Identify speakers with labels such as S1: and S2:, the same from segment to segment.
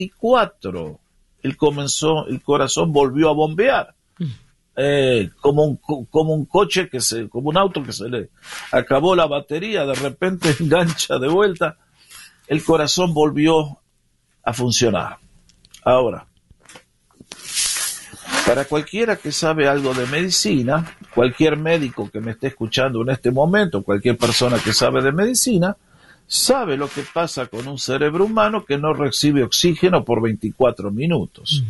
S1: 24, el corazón volvió a bombear. Como un coche como un auto que se le acabó la batería, de repente engancha de vuelta, el corazón volvió a funcionar. Ahora, para cualquiera que sabe algo de medicina, cualquier médico que me esté escuchando en este momento, cualquier persona que sabe de medicina, sabe lo que pasa con un cerebro humano que no recibe oxígeno por 24 minutos.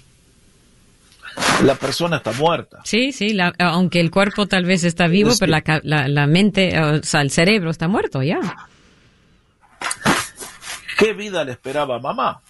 S1: La persona está muerta.
S2: Sí, aunque el cuerpo tal vez está vivo, pero la mente, o sea, el cerebro está muerto ya.
S1: ¿Qué vida le esperaba a mamá?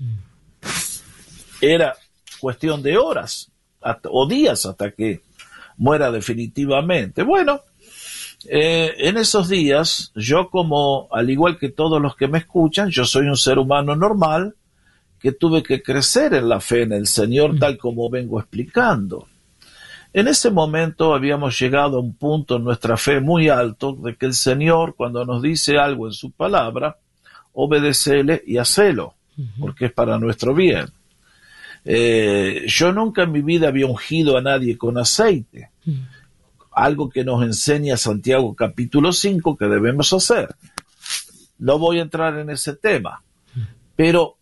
S1: Era cuestión de horas o días hasta que muera definitivamente. Bueno, en esos días, yo como, al igual que todos los que me escuchan, yo soy un ser humano normal, que tuve que crecer en la fe en el Señor, tal como vengo explicando. En ese momento habíamos llegado a un punto en nuestra fe muy alto de que el Señor, cuando nos dice algo en su palabra, obedecele y hacelo, porque es para nuestro bien. Yo nunca en mi vida había ungido a nadie con aceite, algo que nos enseña Santiago capítulo 5 que debemos hacer. No voy a entrar en ese tema, pero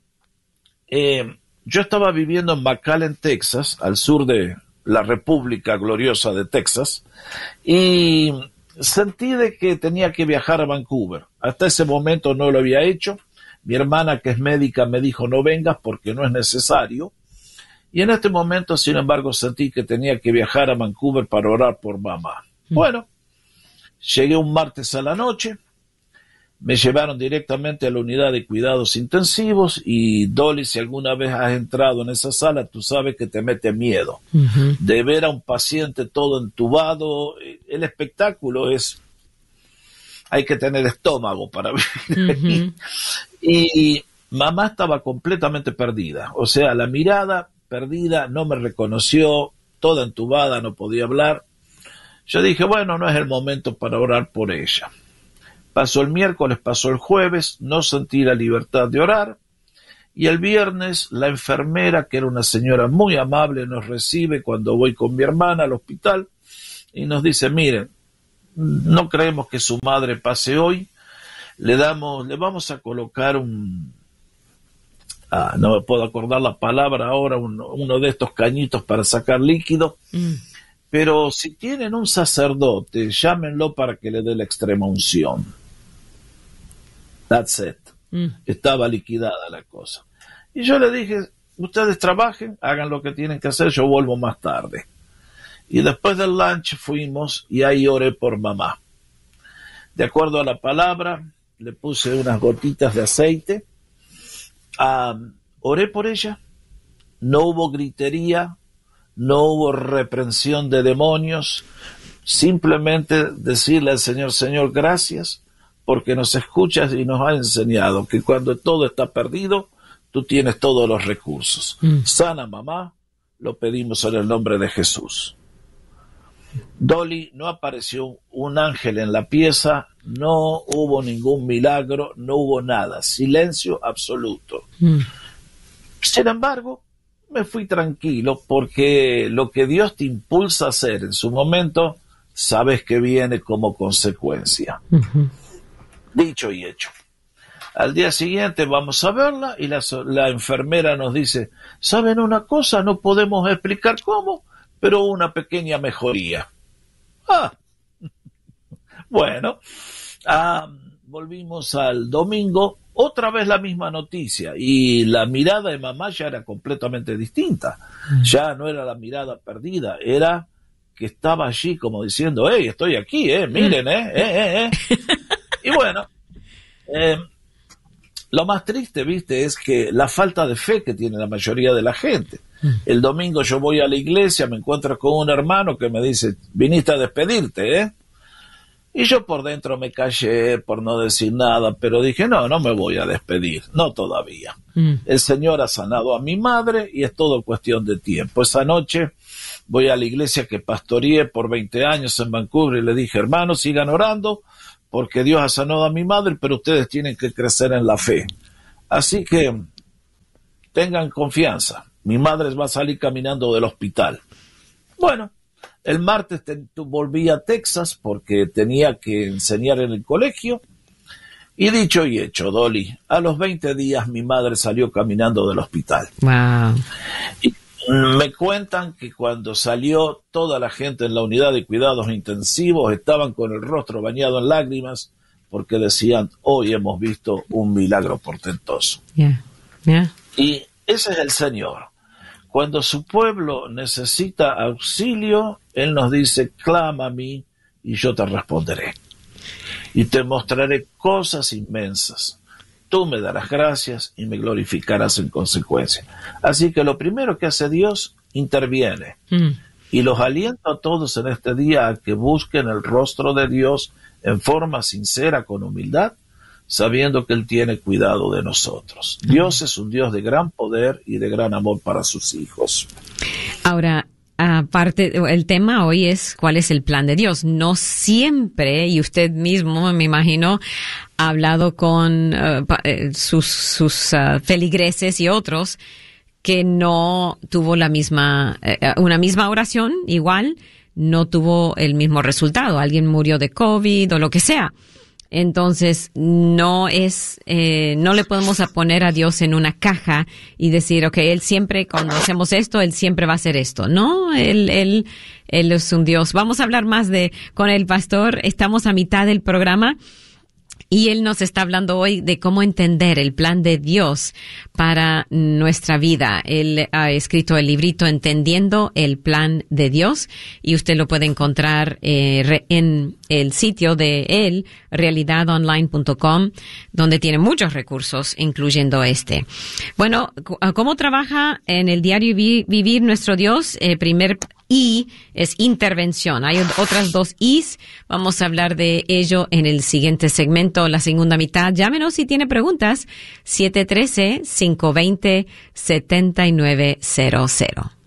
S1: yo estaba viviendo en McAllen, Texas, al sur de la República Gloriosa de Texas, y sentí de que tenía que viajar a Vancouver. Hasta ese momento no lo había hecho. Mi hermana, que es médica, me dijo no vengas porque no es necesario. Y en este momento, sin embargo, sentí que tenía que viajar a Vancouver para orar por mamá. Bueno, llegué un martes a la noche. Me llevaron directamente a la unidad de cuidados intensivos y Dolly, si alguna vez has entrado en esa sala, tú sabes que te mete miedo. De ver a un paciente todo entubado, el espectáculo es... Hay que tener estómago para ver. Y mamá estaba completamente perdida. O sea, la mirada perdida, no me reconoció, toda entubada, no podía hablar. Yo dije, bueno, no es el momento para orar por ella. Pasó el miércoles, pasó el jueves, no sentí la libertad de orar, y el viernes la enfermera, que era una señora muy amable, nos recibe cuando voy con mi hermana al hospital y nos dice, miren, no creemos que su madre pase hoy, le vamos a colocar no me puedo acordar la palabra ahora, uno de estos cañitos para sacar líquido, pero si tienen un sacerdote, llámenlo para que le dé la extrema unción. That's it. Estaba liquidada la cosa. Y yo le dije, ustedes trabajen, hagan lo que tienen que hacer, yo vuelvo más tarde. Y después del lunch fuimos y ahí oré por mamá. De acuerdo a la palabra, le puse unas gotitas de aceite. Oré por ella. No hubo gritería, no hubo reprensión de demonios. Simplemente decirle al Señor, Señor, gracias, porque nos escuchas y nos has enseñado que cuando todo está perdido, tú tienes todos los recursos. Sana mamá, lo pedimos en el nombre de Jesús. Dolly, no apareció un ángel en la pieza, no hubo ningún milagro, no hubo nada, silencio absoluto. Sin embargo, me fui tranquilo porque lo que Dios te impulsa a hacer en su momento, sabes que viene como consecuencia. Dicho y hecho. Al día siguiente vamos a verla y la enfermera nos dice, ¿saben una cosa? No podemos explicar cómo, pero una pequeña mejoría. Bueno, volvimos al domingo, otra vez la misma noticia, y la mirada de mamá ya era completamente distinta. Ya no era la mirada perdida, era que estaba allí como diciendo, hey, estoy aquí, miren, Y bueno, lo más triste, viste, es que la falta de fe que tiene la mayoría de la gente. El domingo yo voy a la iglesia, me encuentro con un hermano que me dice, viniste a despedirte, Y yo por dentro me callé por no decir nada, pero dije, no me voy a despedir, no todavía. El Señor ha sanado a mi madre y es todo cuestión de tiempo. Esa noche voy a la iglesia que pastoreé por 20 años en Vancouver y le dije, hermanos, sigan orando, porque Dios ha sanado a mi madre, pero ustedes tienen que crecer en la fe. Así que tengan confianza, mi madre va a salir caminando del hospital. Bueno, el martes volví a Texas porque tenía que enseñar en el colegio. Y dicho y hecho, Dolly, a los 20 días mi madre salió caminando del hospital.
S2: Wow.
S1: Y me cuentan que cuando salió, toda la gente en la unidad de cuidados intensivos estaban con el rostro bañado en lágrimas porque decían, hoy hemos visto un milagro portentoso. Y ese es el Señor. Cuando su pueblo necesita auxilio, Él nos dice, clama a mí y yo te responderé. Y te mostraré cosas inmensas. Tú me darás gracias y me glorificarás en consecuencia. Así que lo primero que hace Dios, interviene. Y los aliento a todos en este día a que busquen el rostro de Dios en forma sincera, con humildad, sabiendo que Él tiene cuidado de nosotros. Dios es un Dios de gran poder y de gran amor para sus hijos.
S2: Ahora, aparte, el tema hoy es cuál es el plan de Dios. No siempre, y usted mismo, me imagino, ha hablado con sus feligreses y otros que no tuvo una misma oración, igual, no tuvo el mismo resultado. Alguien murió de COVID o lo que sea. Entonces, no le podemos poner a Dios en una caja y decir, okay, Él siempre, cuando hacemos esto, Él siempre va a hacer esto. No, Él es un Dios. Vamos a hablar más con el pastor. Estamos a mitad del programa. Y él nos está hablando hoy de cómo entender el plan de Dios para nuestra vida. Él ha escrito el librito Entendiendo el Plan de Dios y usted lo puede encontrar en el sitio de él, realidadonline.com, donde tiene muchos recursos, incluyendo este. Bueno, ¿cómo trabaja en el diario vivir nuestro Dios? Primer I es intervención. Hay otras dos I's. Vamos a hablar de ello en el siguiente segmento, la segunda mitad. Llámenos si tiene preguntas. 713-520-7900.